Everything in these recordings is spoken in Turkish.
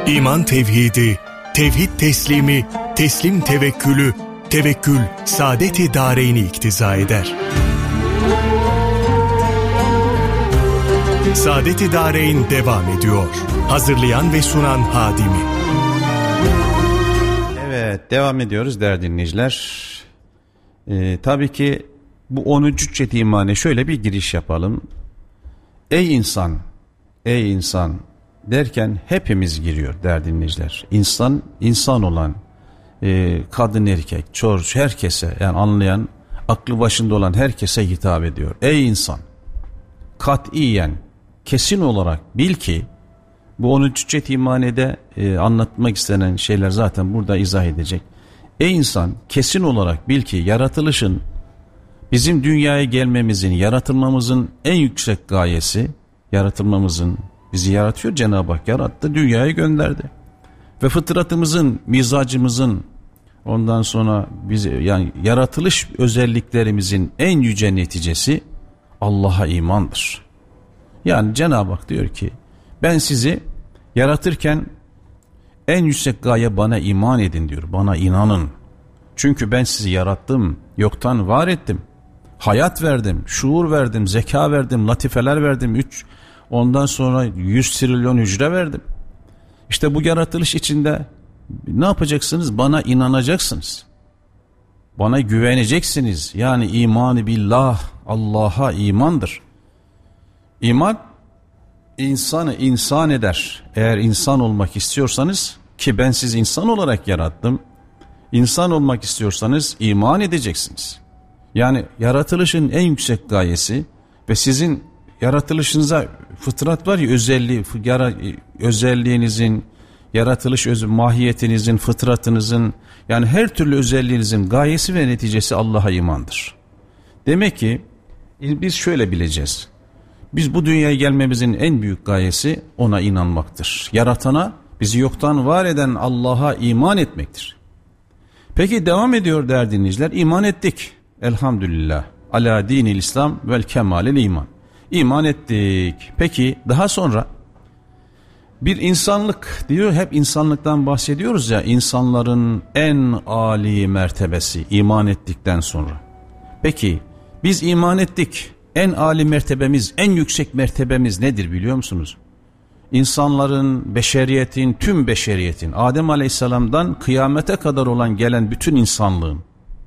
İman tevhidi, tevhid teslimi, teslim tevekkülü, tevekkül saadet-i dâreyni iktiza eder. Saadet-i Dâreyn devam ediyor. Hazırlayan ve sunan Hadimi. Evet, devam ediyoruz değerli dinleyiciler. Tabii ki bu 10. cüz'e imane şöyle bir giriş yapalım. Ey insan, ey insan derken hepimiz giriyor değerli dinleyiciler. İnsan olan kadın erkek, çocuk herkese, yani anlayan, aklı başında olan herkese hitap ediyor. Ey insan, katiyen, kesin olarak bil ki, bu 10. cüz'e imanede anlatmak istenen şeyler zaten burada izah edecek. Ey insan, kesin olarak bil ki yaratılışın, bizim dünyaya gelmemizin, yaratılmamızın en yüksek gayesi, bizi yaratıyor, Cenab-ı Hak yarattı, dünyaya gönderdi. Ve fıtratımızın, mizacımızın, ondan sonra yani yaratılış özelliklerimizin en yüce neticesi Allah'a imandır. Yani Cenab-ı Hak diyor ki, ben sizi yaratırken en yüksek gaye bana iman edin diyor, bana inanın. Çünkü ben sizi yarattım, yoktan var ettim. Hayat verdim, şuur verdim, zeka verdim, latifeler verdim. Ondan sonra 100 trilyon hücre verdim. İşte bu yaratılış içinde ne yapacaksınız? Bana inanacaksınız. Bana güveneceksiniz. Yani imanı billah, Allah'a imandır. İman, insanı insan eder. Eğer insan olmak istiyorsanız, ki ben sizi insan olarak yarattım, İnsan olmak istiyorsanız iman edeceksiniz. Yani yaratılışın en yüksek gayesi ve sizin yaratılışınıza fıtrat var ya, özelliğinizin, yaratılış mahiyetinizin, fıtratınızın, yani her türlü özelliğinizin gayesi ve neticesi Allah'a imandır. Demek ki biz şöyle bileceğiz. Biz bu dünyaya gelmemizin en büyük gayesi ona inanmaktır. Yaratana, bizi yoktan var eden Allah'a iman etmektir. Peki devam ediyor değerli dinleyiciler. İman ettik. Elhamdülillah. Ala dinil İslam vel kemalil iman. İman ettik. Peki daha sonra bir insanlık diyor, hep insanlıktan bahsediyoruz ya, insanların en âli mertebesi iman ettikten sonra. Peki biz iman ettik. En âli mertebemiz, en yüksek mertebemiz nedir biliyor musunuz? İnsanların, beşeriyetin, tüm beşeriyetin, Adem Aleyhisselam'dan kıyamete kadar olan gelen bütün insanlığın,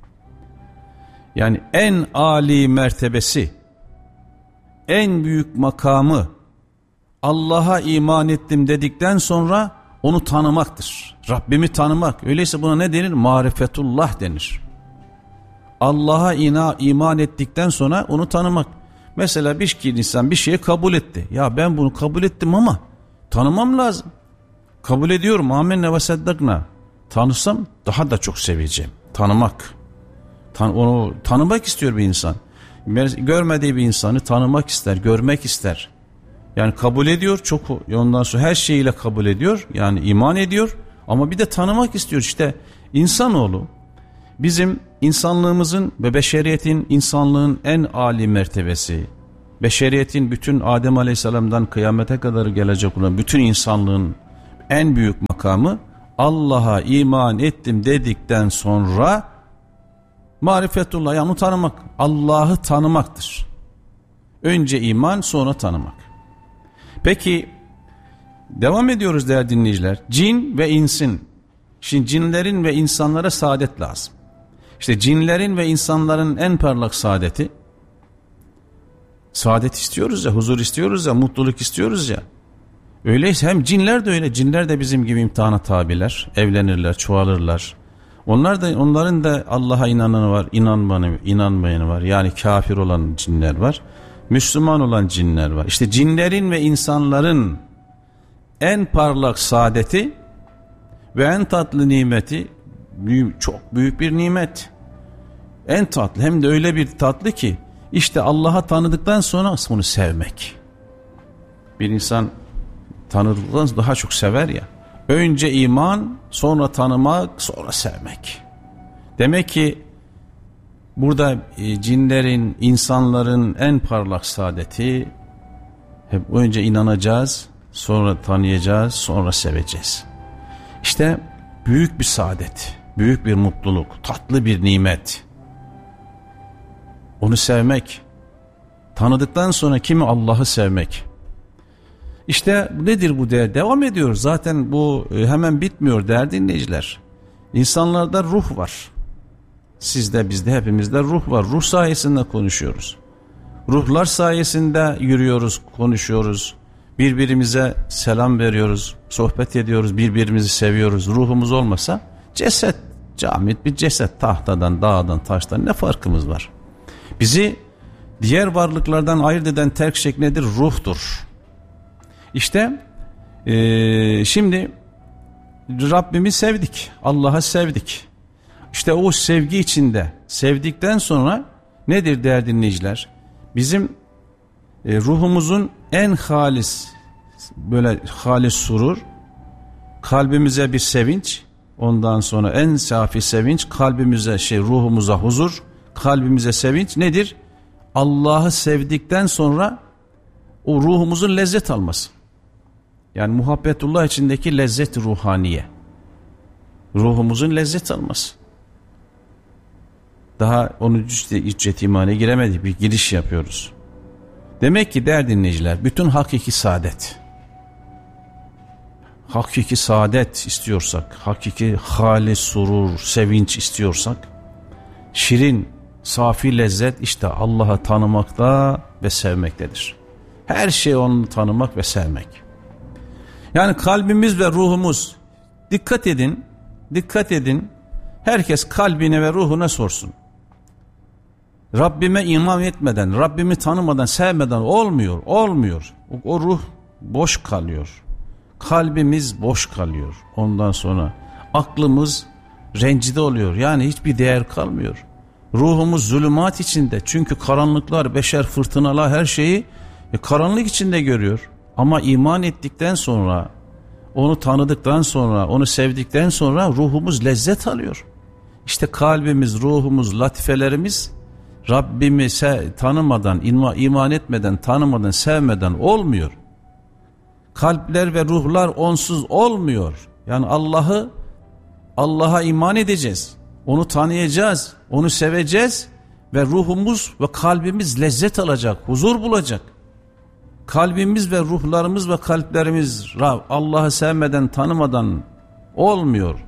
yani en âli mertebesi, en büyük makamı, Allah'a iman ettim dedikten sonra onu tanımaktır. Rabbimi tanımak. Öyleyse buna ne denir? Marifetullah denir. Allah'a iman ettikten sonra onu tanımak. Mesela bir insan bir şeyi kabul etti. Ya ben bunu kabul ettim ama tanımam lazım. Kabul ediyorum. Amenna ve seddakna. Tanısam daha da çok seveceğim. Tanımak. Onu tanımak istiyor bir insan. Görmediği bir insanı tanımak ister, görmek ister. Yani kabul ediyor, çok, ondan sonra her şeyiyle kabul ediyor. Yani iman ediyor ama bir de tanımak istiyor. İşte insanoğlu bizim insanlığımızın ve beşeriyetin, insanlığın en âli mertebesi, beşeriyetin bütün Adem Aleyhisselam'dan kıyamete kadar gelecek olan bütün insanlığın en büyük makamı, Allah'a iman ettim dedikten sonra marifetullah, yani tanımak, Allah'ı tanımaktır. Önce iman, sonra tanımak. Peki devam ediyoruz değerli dinleyiciler. Cin ve insin. Şimdi cinlerin ve insanlara saadet lazım. İşte cinlerin ve insanların en parlak saadeti, saadet istiyoruz ya, huzur istiyoruz ya, mutluluk istiyoruz ya. Öyleyse hem cinler de öyle. Cinler de bizim gibi imtihana tabiler, evlenirler, çoğalırlar. Onların da Allah'a inananı var, inanmayanı var. Yani kafir olan cinler var, Müslüman olan cinler var. İşte cinlerin ve insanların en parlak saadeti ve en tatlı nimeti, çok büyük bir nimet. En tatlı, hem de öyle bir tatlı ki işte Allah'a tanıdıktan sonra onu sevmek. Bir insan tanıdıktan daha çok sever ya. Önce iman, sonra tanımak, sonra sevmek. Demek ki burada cinlerin, insanların en parlak saadeti, hep önce inanacağız, sonra tanıyacağız, sonra seveceğiz. İşte büyük bir saadet, büyük bir mutluluk, tatlı bir nimet. Onu sevmek, tanıdıktan sonra kimi Allah'ı sevmek. İşte nedir bu değer? Devam ediyoruz. Zaten bu hemen bitmiyor değerli dinleyiciler. İnsanlarda ruh var. Sizde, bizde, hepimizde ruh var. Ruh sayesinde konuşuyoruz. Ruhlar sayesinde yürüyoruz, konuşuyoruz. Birbirimize selam veriyoruz, sohbet ediyoruz, birbirimizi seviyoruz. Ruhumuz olmasa ceset, camit bir ceset, tahtadan, dağdan, taştan ne farkımız var? Bizi diğer varlıklardan ayırt eden tek şey nedir? Ruhtur. İşte şimdi Rabbimi sevdik, Allah'ı sevdik. İşte o sevgi içinde, sevdikten sonra nedir değerli dinleyiciler? Bizim ruhumuzun en halis, böyle halis surur, kalbimize bir sevinç, ondan sonra en safi sevinç, kalbimize ruhumuza huzur, kalbimize sevinç nedir? Allah'ı sevdikten sonra o ruhumuzun lezzet alması. Yani muhabbetullah içindeki lezzet ruhaniye. Ruhumuzun lezzet alması. Daha 13. İccet imana giremedik, bir giriş yapıyoruz. Demek ki değerli dinleyiciler, bütün hakiki saadet istiyorsak, hakiki halis surur, sevinç istiyorsak, şirin, safi lezzet işte Allah'ı tanımakta ve sevmektedir. Her şey onu tanımak ve sevmek. Yani kalbimiz ve ruhumuz, dikkat edin, herkes kalbine ve ruhuna sorsun. Rabbime iman etmeden, Rabbimi tanımadan, sevmeden olmuyor. O ruh boş kalıyor. Kalbimiz boş kalıyor. Ondan sonra aklımız rencide oluyor. Yani hiçbir değer kalmıyor. Ruhumuz zulümat içinde. Çünkü karanlıklar, beşer, fırtınalar her şeyi karanlık içinde görüyor. Ama iman ettikten sonra, onu tanıdıktan sonra, onu sevdikten sonra ruhumuz lezzet alıyor. İşte kalbimiz, ruhumuz, latifelerimiz Rabbimi tanımadan, iman etmeden, tanımadan, sevmeden olmuyor. Kalpler ve ruhlar onsuz olmuyor. Yani Allah'a iman edeceğiz. Onu tanıyacağız, onu seveceğiz ve ruhumuz ve kalbimiz lezzet alacak, huzur bulacak. Kalbimiz ve ruhlarımız ve kalplerimiz Allah'ı sevmeden, tanımadan olmuyor.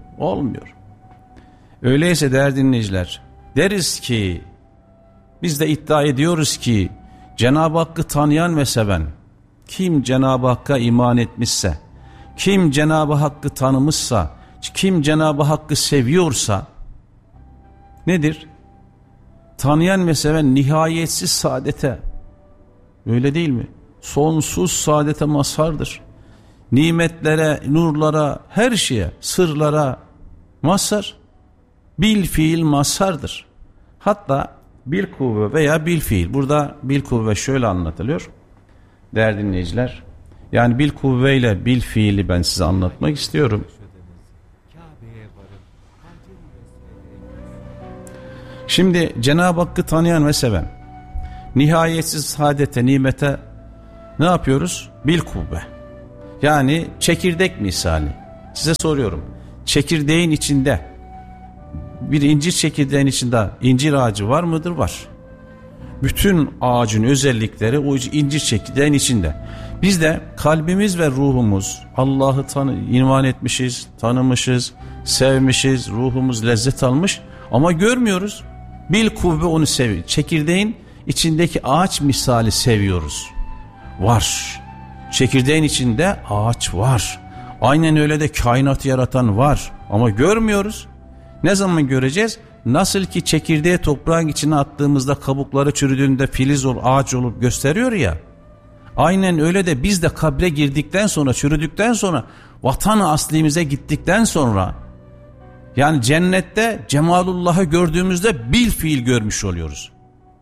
Öyleyse değerli dinleyiciler, deriz ki, biz de iddia ediyoruz ki Cenab-ı Hakk'ı tanıyan ve seven, kim Cenab-ı Hakk'a iman etmişse, kim Cenab-ı Hakk'ı tanımışsa, kim Cenab-ı Hakk'ı seviyorsa nedir? Tanıyan ve seven nihayetsiz saadete, öyle değil mi? Sonsuz saadete mazhardır. Nimetlere, nurlara, her şeye, sırlara mazhar, bil fiil mazhardır. Hatta bil kuvve veya bil fiil. Burada bil kuvve şöyle anlatılıyor değerli dinleyiciler. Yani bil kuvve ile bil fiili ben size anlatmak istiyorum. Şimdi Cenab-ı Hakk'ı tanıyan ve seven, nihayetsiz saadete, nimete ne yapıyoruz? Bil kuvve. Yani çekirdek misali. Size soruyorum. Çekirdeğin içinde, bir incir çekirdeğin içinde incir ağacı var mıdır? Var. Bütün ağacın özellikleri o incir çekirdeğin içinde. Biz de kalbimiz ve ruhumuz Allah'ı iman etmişiz, tanımışız, sevmişiz, ruhumuz lezzet almış ama görmüyoruz. Bil kuvve onu seviyor. Çekirdeğin içindeki ağaç misali seviyoruz. Var. Çekirdeğin içinde ağaç var. Aynen öyle de kainatı yaratan var ama görmüyoruz. Ne zaman göreceğiz? Nasıl ki çekirdeği toprağın içine attığımızda kabukları çürüdüğünde filiz ağaç olup gösteriyor ya. Aynen öyle de biz de kabre girdikten sonra, çürüdükten sonra, vatan-ı aslimize gittikten sonra, yani cennette cemalullah'ı gördüğümüzde bil fiil görmüş oluyoruz.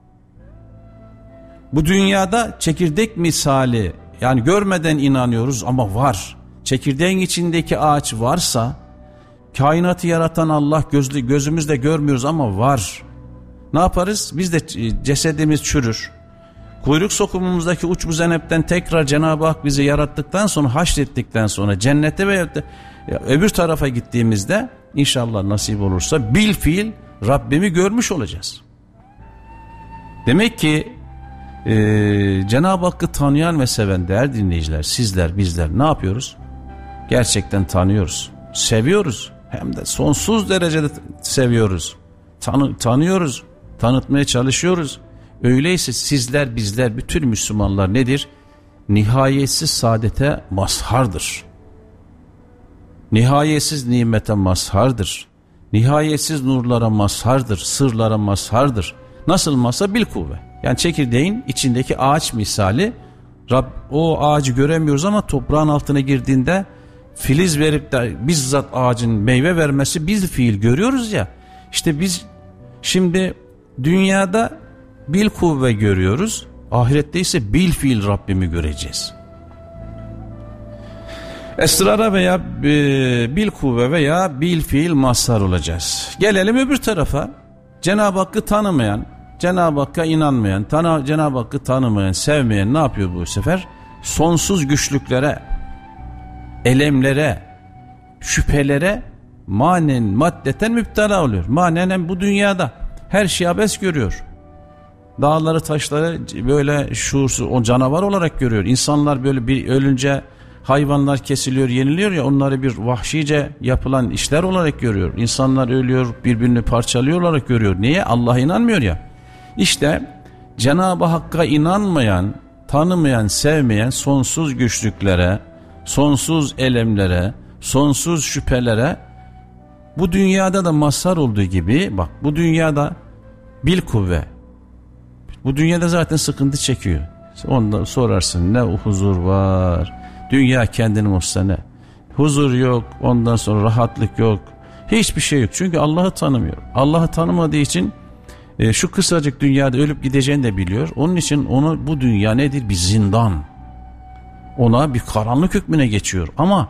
Bu dünyada çekirdek misali, yani görmeden inanıyoruz ama var. Çekirdeğin içindeki ağaç varsa, kainatı yaratan Allah gözümüzle görmüyoruz ama var. Ne yaparız? Biz de cesedimiz çürür. kuyruk sokumumuzdaki uç buzenepten tekrar Cenab-ı Hak bizi yarattıktan sonra, haşrettikten sonra cennete veya öbür tarafa gittiğimizde inşallah nasip olursa bilfiil Rabbimi görmüş olacağız. Demek ki Cenab-ı Hakk'ı tanıyan ve seven değerli dinleyiciler, sizler, bizler ne yapıyoruz? Gerçekten tanıyoruz, seviyoruz, hem de sonsuz derecede seviyoruz, tanıyoruz, tanıtmaya çalışıyoruz. Öyleyse sizler, bizler, bütün Müslümanlar nedir? Nihayetsiz saadete mazhardır. Nihayetsiz nimete mazhardır. Nihayetsiz nurlara mazhardır, sırlara mazhardır. Nasıl mazhar? Bil kuvve. Yani çekirdeğin içindeki ağaç misali. O ağacı göremiyoruz ama toprağın altına girdiğinde filiz verip de bizzat ağacın meyve vermesi bil fiil görüyoruz ya. İşte biz şimdi dünyada bil kuvve görüyoruz. Ahirette ise bil fiil Rabbimi göreceğiz. Esrara veya bil kuvve veya bil fiil mazhar olacağız. Gelelim öbür tarafa. Cenab-ı Hakk'ı tanımayan, Cenab-ı Hakk'a inanmayan, Cenab-ı Hakk'ı tanımayan, sevmeyen ne yapıyor bu sefer? Sonsuz güçlüklere, elemlere, şüphelere manen maddeten müptela oluyor. Manen bu dünyada her şeyi abes görüyor. Dağları taşları böyle şuursuz o canavar olarak görüyor. İnsanlar böyle bir ölünce hayvanlar kesiliyor, yeniliyor ya, onları bir vahşice yapılan işler olarak görüyor. İnsanlar ölüyor, birbirini parçalıyor olarak görüyor. Niye? Allah'a inanmıyor ya. İşte Cenab-ı Hakk'a inanmayan, tanımayan, sevmeyen sonsuz güçlüklere, sonsuz elemlere, sonsuz şüphelere bu dünyada da mazhar olduğu gibi, bak bu dünyada bil kuvve, bu dünyada zaten sıkıntı çekiyor. Ondan sorarsın ne huzur var, dünya kendini olsa ne, huzur yok, ondan sonra rahatlık yok, hiçbir şey yok. Çünkü Allah'ı tanımıyor. Allah'ı tanımadığı için şu kısacık dünyada ölüp gideceğini de biliyor. Onun için onu bu dünya nedir? Bir zindan. Ona bir karanlık hükmüne geçiyor. Ama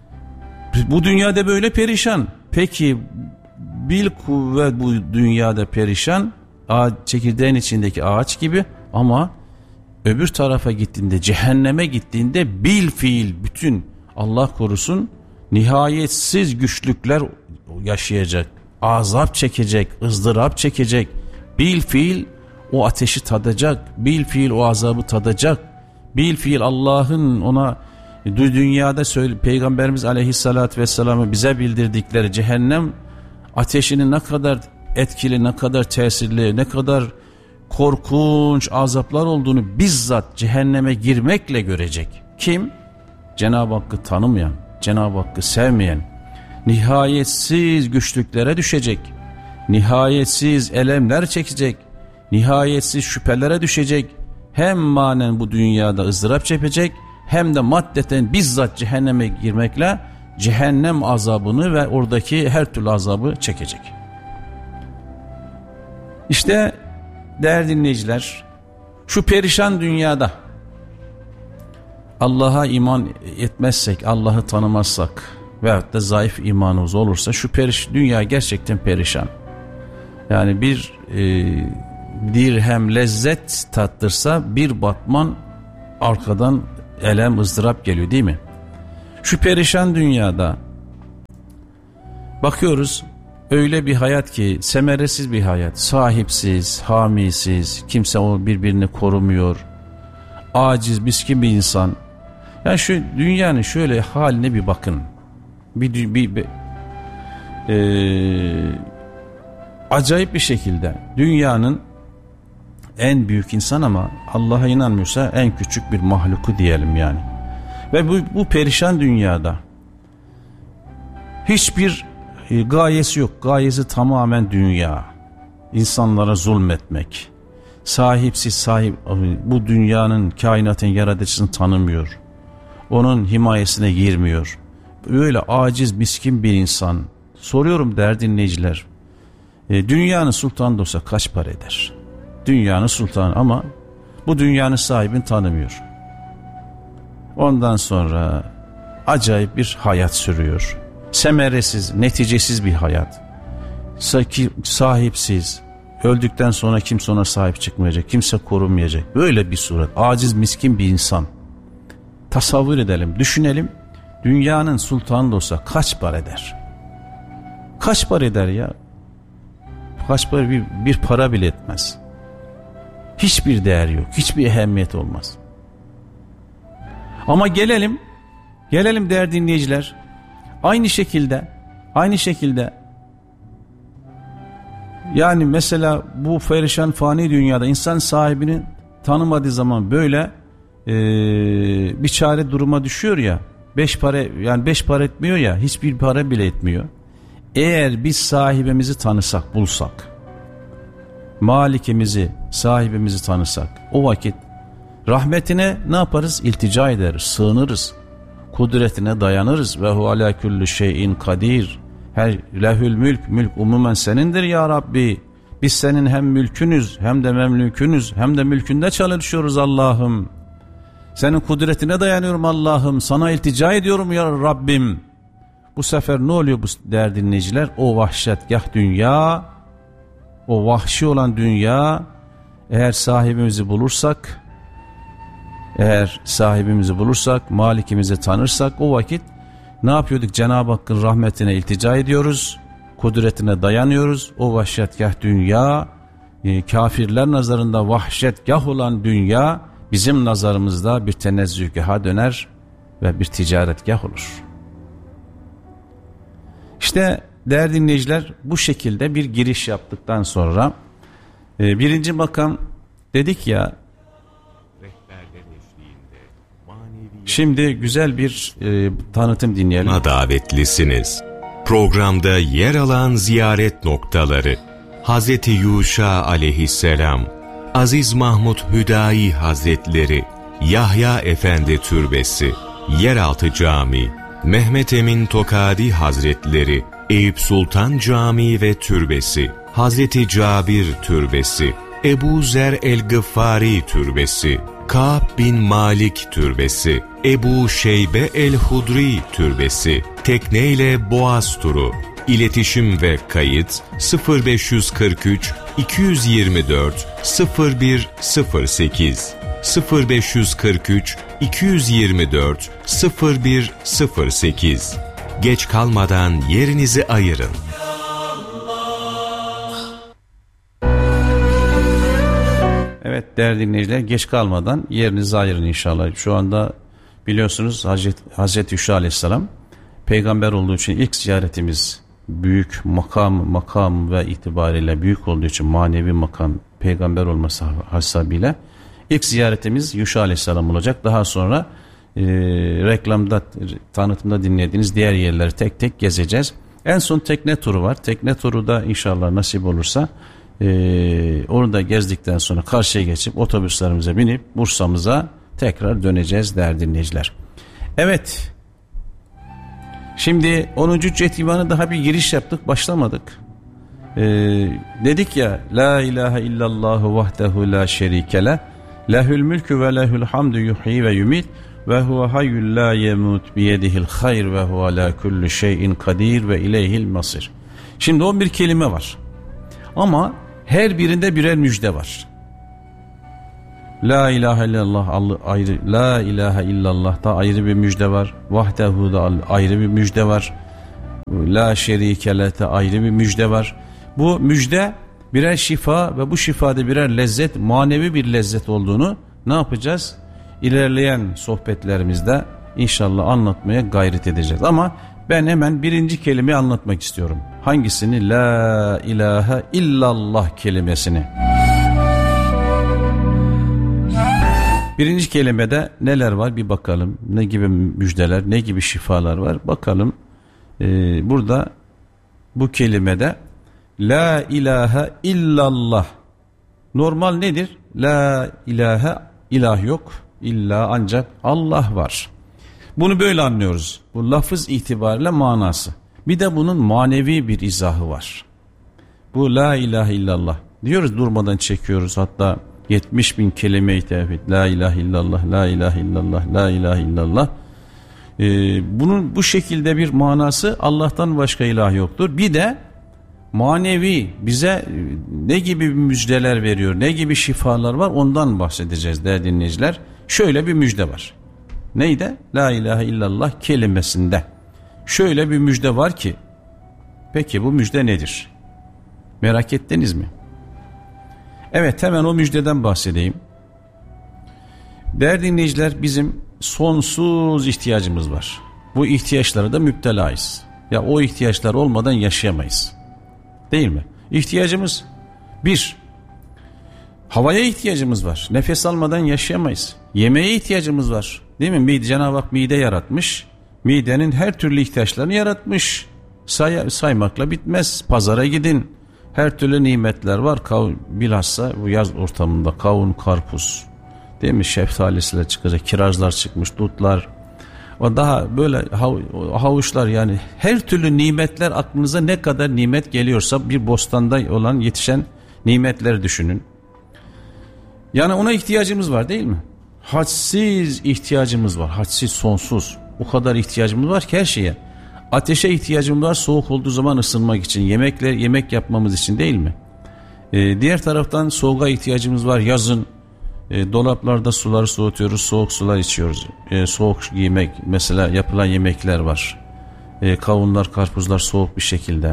bu dünyada böyle perişan. Peki bil kuvve bu dünyada perişan, çekirdeğin içindeki ağaç gibi, ama öbür tarafa gittiğinde, cehenneme gittiğinde bil fiil bütün, Allah korusun, nihayetsiz güçlükler yaşayacak, azap çekecek, ızdırap çekecek. Bil fiil o ateşi tadacak, bil fiil o azabı tadacak, bil fiil Allah'ın ona dünyada Peygamberimiz Aleyhisselatü Vesselam'ı bize bildirdikleri cehennem ateşinin ne kadar etkili, ne kadar tesirli, ne kadar korkunç azaplar olduğunu bizzat cehenneme girmekle görecek. Kim? Cenab-ı Hakk'ı tanımayan, Cenab-ı Hakk'ı sevmeyen, nihayetsiz güçlüklere düşecek, nihayetsiz elemler çekecek, nihayetsiz şüphelere düşecek, hem manen bu dünyada ızdırap çekecek, hem de maddeten bizzat cehenneme girmekle cehennem azabını ve oradaki her türlü azabı çekecek. İşte değerli dinleyiciler, şu perişan dünyada Allah'a iman etmezsek, Allah'ı tanımazsak veyahut da zayıf imanımız olursa şu dünya gerçekten perişan. Yani bir dirhem lezzet tattırsa bir batman arkadan elem, ızdırap geliyor, değil mi? Şu perişan dünyada bakıyoruz, öyle bir hayat ki semeresiz bir hayat, sahipsiz, hamisiz, kimse o birbirini korumuyor, aciz, miskin bir insan. Yani şu dünyanın şöyle haline bir bakın, acayip bir şekilde dünyanın en büyük insan ama Allah'a inanmıyorsa en küçük bir mahluku diyelim yani. Ve bu perişan dünyada hiçbir gayesi yok. Gayesi tamamen dünya. İnsanlara zulmetmek. Sahipsiz bu dünyanın, kainatın yaratıcısını tanımıyor. Onun himayesine girmiyor. Böyle aciz, miskin bir insan. Soruyorum değerli dinleyiciler. Dünyanın sultanı da olsa kaç para eder? Dünyanın sultanı ama bu dünyanın sahibini tanımıyor. Ondan sonra acayip bir hayat sürüyor. Semeresiz, neticesiz bir hayat. Sahipsiz, Öldükten sonra kimse ona sahip çıkmayacak, kimse korunmayacak. Böyle bir suret, aciz, miskin bir insan. Tasavvur edelim, düşünelim. Dünyanın sultanı da olsa kaç para eder? Kaç para eder ya? Kaç para, bir para bile etmez. Hiçbir değer yok, hiçbir ehemmiyet olmaz. Ama gelelim değerli dinleyiciler, aynı şekilde yani mesela bu perişan fani dünyada insan sahibini tanımadığı zaman böyle bir çare duruma düşüyor ya, beş para etmiyor ya, hiçbir para bile etmiyor. Eğer biz sahibimizi tanısak, bulsak, malikimizi, sahibimizi tanısak, o vakit rahmetine ne yaparız? İltica ederiz, sığınırız. Kudretine dayanırız. Ve hu ala kulli şeyin kadir. Lehül mülk umumen senindir ya Rabbi. Biz senin hem mülkünüz, hem de memlükünüz, hem de mülkünde çalışıyoruz Allah'ım. Senin kudretine dayanıyorum Allah'ım. Sana iltica ediyorum ya Rabbim. Bu sefer ne oluyor bu değerli dinleyiciler? O vahşetgah dünya, o vahşi olan dünya, eğer sahibimizi bulursak, malikimizi tanırsak, o vakit ne yapıyorduk? Cenab-ı Hakk'ın rahmetine iltica ediyoruz, kudretine dayanıyoruz. O vahşetgah dünya, kafirler nazarında vahşetgah olan dünya, bizim nazarımızda bir tenezzühgaha döner ve bir ticaretgah olur. İşte değerli dinleyiciler, bu şekilde bir giriş yaptıktan sonra birinci makam dedik ya, şimdi güzel bir tanıtım dinleyelim. Davetlisiniz. Programda yer alan ziyaret noktaları: Hazreti Yuşa aleyhisselam, Aziz Mahmud Hüdayi Hazretleri, Yahya Efendi Türbesi, Yeraltı Camii, Mehmet Emin Tokadi Hazretleri, Eyüp Sultan Camii ve Türbesi, Hazreti Cabir Türbesi, Ebu Zer el-Gıffari Türbesi, Ka'b bin Malik Türbesi, Ebu Şeybe el-Hudri Türbesi, tekneyle Boğaz turu. İletişim ve kayıt 0543 224 0108 0543 224 0108. Geç kalmadan yerinizi ayırın. Evet değerli dinleyiciler, geç kalmadan yerinizi ayırın inşallah. Şu anda biliyorsunuz Hazreti Yuşa Aleyhisselam peygamber olduğu için ilk ziyaretimiz, büyük makam ve itibariyle büyük olduğu için, manevi makam, peygamber olması hasabıyla ilk ziyaretimiz Yuşa Aleyhisselam olacak. Daha sonra reklamda, tanıtımda dinlediğiniz diğer yerleri tek tek gezeceğiz. En son tekne turu var. Tekne turu da inşallah nasip olursa onu da gezdikten sonra karşıya geçip otobüslerimize binip Bursa'mıza tekrar döneceğiz değerli dinleyiciler. Evet, şimdi 10. Cüz İmanı daha bir giriş yaptık, başlamadık. Dedik ya, la ilahe illallahu vahdehu la şerike leh, lehül mülkü ve lehül hamdü yuhyi ve yumit ve huve hayyul la yemut biyedihil hayr ve huve ala kulli şeyin kadir ve ileyhil masir. Şimdi 11 kelime var ama her birinde birer müjde var. La ilahe illallah ayrı, la ilahe illallah da ayrı bir müjde var. Vahdehu da ayrı bir müjde var. La şerike leh de ayrı bir müjde var. Bu müjde birer şifa ve bu şifada birer lezzet, manevi bir lezzet olduğunu ne yapacağız? İlerleyen sohbetlerimizde inşallah anlatmaya gayret edeceğiz. Ama ben hemen birinci kelimeyi anlatmak istiyorum. Hangisini? La ilahe illallah kelimesini. Birinci kelimede neler var bir bakalım. Ne gibi müjdeler, ne gibi şifalar var bakalım. Burada bu kelimede la ilahe illallah. Normal nedir? La ilahe, ilah yok. İlla, ancak Allah var. Bunu böyle anlıyoruz. Bu lafız itibariyle manası. Bir de bunun manevi bir izahı var. Bu la ilahe illallah diyoruz, durmadan çekiyoruz. Hatta 70.000 kelime-i tevhid. La ilahe illallah, la ilahe illallah, la ilahe illallah. Bunun bu şekilde bir manası, Allah'tan başka ilah yoktur. Bir de manevi bize ne gibi müjdeler veriyor, ne gibi şifalar var, ondan bahsedeceğiz değerli dinleyiciler. Şöyle bir müjde var. Neydi? La ilahe illallah kelimesinde. Şöyle bir müjde var ki, peki bu müjde nedir? Merak ettiniz mi? Evet, hemen o müjdeden bahsedeyim. Değerli dinleyiciler, bizim sonsuz ihtiyacımız var. Bu ihtiyaçlara da müptelayız. Ya o ihtiyaçlar olmadan yaşayamayız. Değil mi? İhtiyacımız bir, havaya ihtiyacımız var. Nefes almadan yaşayamayız. Yemeğe ihtiyacımız var. Değil mi? Cenab-ı Hak mide yaratmış. Midenin her türlü ihtiyaçlarını yaratmış. Saymakla bitmez. Pazara gidin. Her türlü nimetler var. Bilhassa bu yaz ortamında kavun, karpuz, değil mi? Şeftalisiyle çıkacak. Kirazlar çıkmış, dutlar. O daha böyle havuçlar, yani her türlü nimetler, aklınıza ne kadar nimet geliyorsa bir bostanda olan yetişen nimetleri düşünün. Yani ona ihtiyacımız var, değil mi? Hadsiz ihtiyacımız var. Hadsiz, sonsuz. O kadar ihtiyacımız var ki her şeye. Ateşe ihtiyacımız var, soğuk olduğu zaman ısınmak için. Yemek yapmamız için, değil mi? Diğer taraftan soğuğa ihtiyacımız var. Yazın dolaplarda suları soğutuyoruz, soğuk sular içiyoruz. Soğuk yemek, mesela yapılan yemekler var. Kavunlar, karpuzlar soğuk bir şekilde.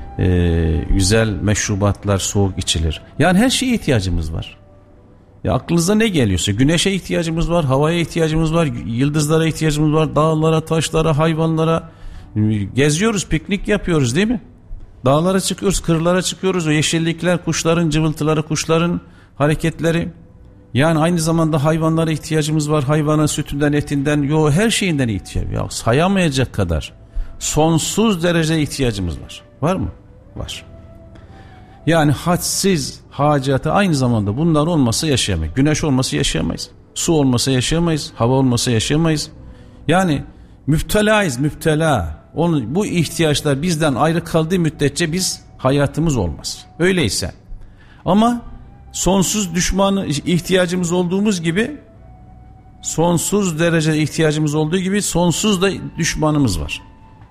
Güzel meşrubatlar soğuk içilir. Yani her şeye ihtiyacımız var. Ya aklınıza ne geliyorsa, güneşe ihtiyacımız var, havaya ihtiyacımız var, yıldızlara ihtiyacımız var, dağlara, taşlara, hayvanlara. Geziyoruz, piknik yapıyoruz, değil mi? Dağlara çıkıyoruz, kırlara çıkıyoruz. O yeşillikler, kuşların cıvıltıları, kuşların hareketleri. Yani aynı zamanda hayvanlara ihtiyacımız var. Hayvanın sütünden, etinden, her şeyinden ihtiyaç. Ya sayamayacak kadar sonsuz derece ihtiyacımız var. Var mı? Var. Yani hadsiz hacatı, aynı zamanda bunlar olmasa yaşayamayız. Güneş olmasa yaşayamayız. Su olmasa yaşayamayız. Hava olmasa yaşayamayız. Yani müptelayız, müptela. Bu ihtiyaçlar bizden ayrı kaldığı müddetçe hayatımız olmaz. Öyleyse. Ama sonsuz düşmanı ihtiyacımız olduğumuz gibi, sonsuz derece ihtiyacımız olduğu gibi sonsuz da düşmanımız var.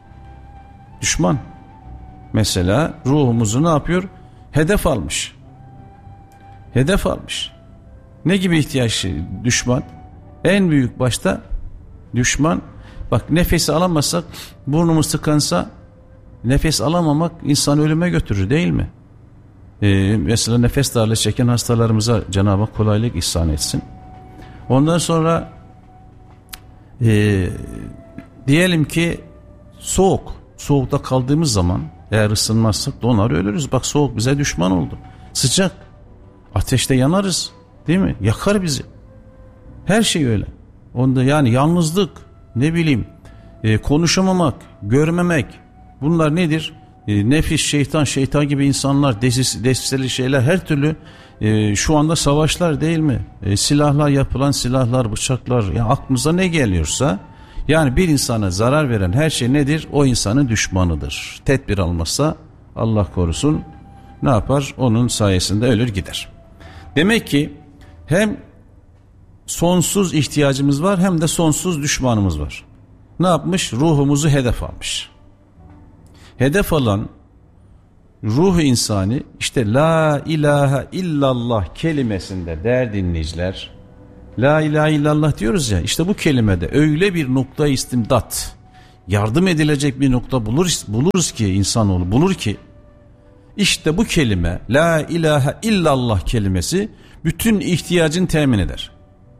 Düşman. Mesela ruhumuzu ne yapıyor? Hedef almış. Hedef almış. Ne gibi ihtiyaç düşman? En büyük başta düşman. Bak, nefesi alamazsak, burnumuz tıkansa, nefes alamamak insanı ölüme götürür, değil mi? Mesela nefes darlığı çeken hastalarımıza Cenab-ı Hak kolaylık ihsan etsin. Ondan sonra diyelim ki soğukta kaldığımız zaman, eğer ısınmazsak donar, ölürüz. Bak, soğuk bize düşman oldu. Sıcak, ateşte yanarız, değil mi? Yakar bizi. Her şey öyle. Onda yani yalnızlık, ne bileyim, konuşamamak, görmemek, bunlar nedir? Nefis, şeytan gibi insanlar, desiseli şeyler, her türlü şu anda savaşlar, değil mi? Silahlar, yapılan silahlar, bıçaklar, yani aklınıza ne geliyorsa, yani bir insana zarar veren her şey nedir? O insanın düşmanıdır. Tedbir almazsa Allah korusun ne yapar? Onun sayesinde ölür gider. Demek ki hem sonsuz ihtiyacımız var, hem de sonsuz düşmanımız var. Ne yapmış? Ruhumuzu hedef almış. Hedef alan ruh insani, işte la ilahe illallah kelimesinde değerli dinleyiciler, la ilahe illallah diyoruz ya, işte bu kelimede öyle bir nokta istimdat, yardım edilecek bir nokta buluruz ki, insanoğlu bulur ki, işte bu kelime, la ilahe illallah kelimesi bütün ihtiyacını temin eder.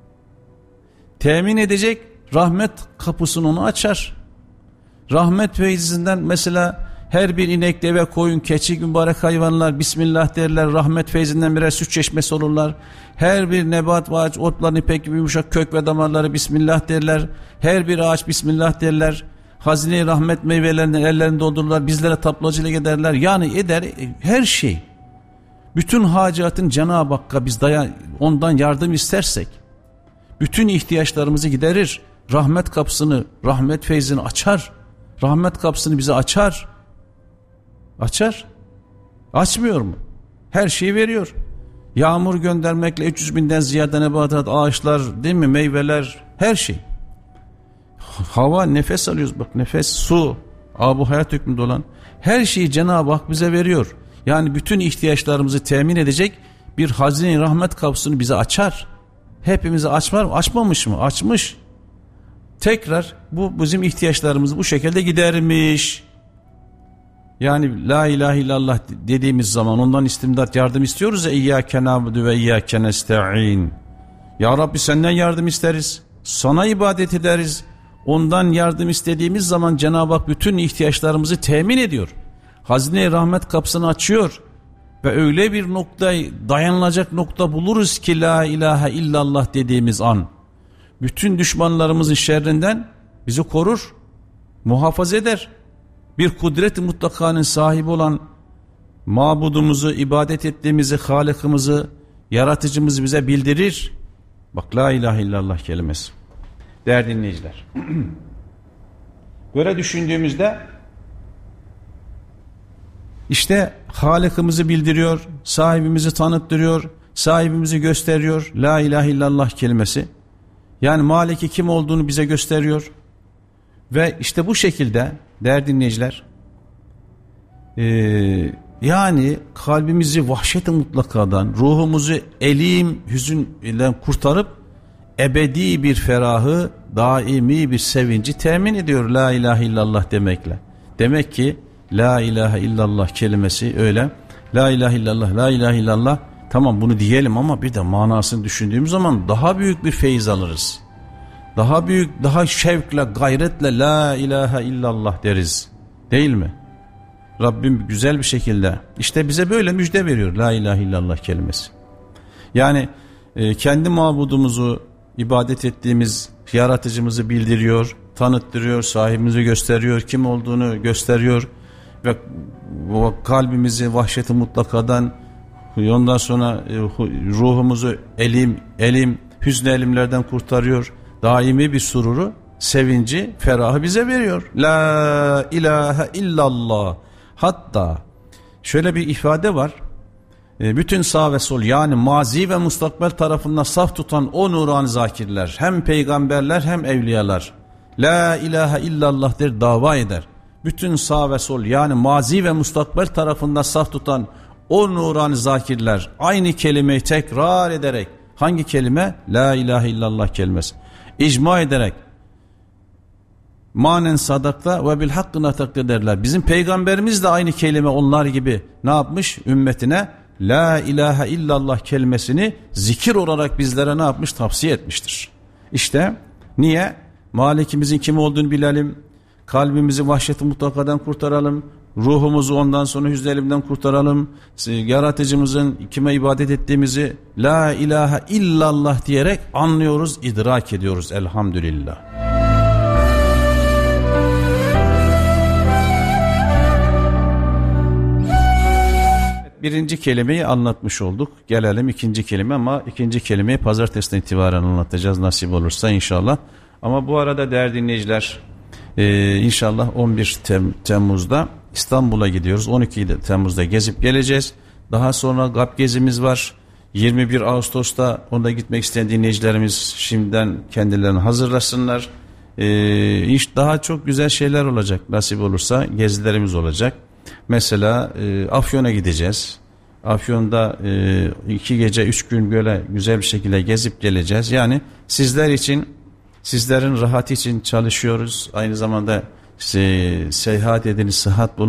Temin edecek, rahmet kapısını onu açar. Rahmet feyzinden, mesela her bir inek, deve, koyun, keçi, mübarek hayvanlar Bismillah derler, rahmet feyzinden birer süt çeşmesi olurlar. Her bir nebat ve ağaç, otların ipek gibi yumuşak kök ve damarları Bismillah derler. Her bir ağaç Bismillah derler. Hazine-i rahmet meyvelerini ellerinde doldururlar, bizlere taplacılık ederler. Yani eder her şey. Bütün hacatın Cenab-ı Hakk'a biz ondan yardım istersek, bütün ihtiyaçlarımızı giderir. Rahmet kapısını, rahmet feyzini açar. Rahmet kapısını bize açar. Açar. Açmıyor mu? Her şeyi veriyor. Yağmur göndermekle 300 binden ziyade nebatat, ağaçlar, değil mi? Meyveler, her şey. Hava, nefes alıyoruz. Bak, nefes, su, bu hayat hükmünde olan her şeyi Cenab-ı Hak bize veriyor. Yani bütün ihtiyaçlarımızı temin edecek bir hazine-i rahmet kapısını bize açar. Hepimize açmamış mı? Açmış. Tekrar bu bizim ihtiyaçlarımızı bu şekilde gidermiş. Yani la ilahe illallah dediğimiz zaman ondan istimdat, yardım istiyoruz ya, İyyâke na'budu ve İyyâke nesta'in. Ya Rabbi senden yardım isteriz, sana ibadet ederiz. Ondan yardım istediğimiz zaman Cenab-ı Hak bütün ihtiyaçlarımızı temin ediyor. Hazine-i rahmet kapısını açıyor ve öyle bir noktayı, dayanılacak nokta buluruz ki la ilahe illallah dediğimiz an bütün düşmanlarımızın şerrinden bizi korur, muhafaza eder. Bir kudret-i mutlakanın sahibi olan mabudumuzu, ibadet ettiğimizi, Halık'ımızı, yaratıcımızı bize bildirir. Bak la ilahe illallah kelimesi. Değerli dinleyiciler, böyle düşündüğümüzde işte Halık'ımızı bildiriyor, sahibimizi tanıttırıyor, sahibimizi gösteriyor. La ilahe illallah kelimesi. Yani Malik'i kim olduğunu bize gösteriyor. Ve işte bu şekilde değerli dinleyiciler, yani kalbimizi vahşet-i mutlakadan, ruhumuzu elim, hüzünden kurtarıp ebedi bir ferahı, daimi bir sevinci temin ediyor la ilahe illallah demekle. Demek ki la ilahe illallah kelimesi öyle. La ilahe illallah, la ilahe illallah. Tamam, bunu diyelim ama bir de manasını düşündüğümüz zaman daha büyük bir feyiz alırız. Daha büyük, daha şevkle, gayretle la ilahe illallah deriz. Değil mi? Rabbim güzel bir şekilde işte bize böyle müjde veriyor la ilahe illallah kelimesi. Yani kendi mabudumuzu, ibadet ettiğimiz yaratıcımızı bildiriyor, tanıttırıyor, sahibimizi gösteriyor, kim olduğunu gösteriyor ve kalbimizi vahşeti mutlakadan, ondan sonra ruhumuzu elim, hüznü elimlerden kurtarıyor. Daimi bir sururu, sevinci, ferahı bize veriyor. La ilahe illallah. Hatta şöyle bir ifade var. Bütün sağ ve sol, yani mazi ve mustakbel tarafından saf tutan o nurani zakirler, hem peygamberler hem evliyalar, la ilahe illallah der, dava eder. Bütün sağ ve sol, yani mazi ve mustakbel tarafından saf tutan o nurani zakirler aynı kelimeyi tekrar ederek, hangi kelime? La ilahe illallah kelimesi. İcma ederek manen sadakta ve bil hakkına takdir ederler. Bizim peygamberimiz de aynı kelime onlar gibi ne yapmış? Ümmetine la ilahe illallah kelimesini zikir olarak bizlere ne yapmış? Tavsiye etmiştir. İşte niye? Malikimizin kim olduğunu bilelim. Kalbimizi vahşeti mutlakadan kurtaralım. Ruhumuzu ondan sonra hüznü elimden kurtaralım. Yaratıcımızın kime ibadet ettiğimizi la ilahe illallah diyerek anlıyoruz, idrak ediyoruz elhamdülillah. Birinci kelimeyi anlatmış olduk. Gelelim ikinci kelime, ama ikinci kelimeyi pazartesiden itibaren anlatacağız nasip olursa inşallah. Ama bu arada değerli dinleyiciler, inşallah 11 Temmuz'da İstanbul'a gidiyoruz. 12 Temmuz'da gezip geleceğiz. Daha sonra GAP gezimiz var. 21 Ağustos'ta onda gitmek isteyen dinleyicilerimiz şimdiden kendilerini hazırlasınlar. Daha çok güzel şeyler olacak nasip olursa, gezilerimiz olacak. Mesela Afyon'a gideceğiz. Afyon'da 2 gece 3 gün böyle güzel bir şekilde gezip geleceğiz. Yani sizler için, sizlerin rahatı için çalışıyoruz. Aynı zamanda seyahat ediniz, sıhhat bulun.